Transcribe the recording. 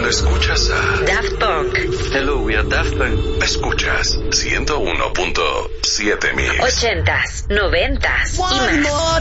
Escuchas a Daft Punk. Hello, we are Daft Punk. Escuchas 101.7 Mix. 80s, 90s y más.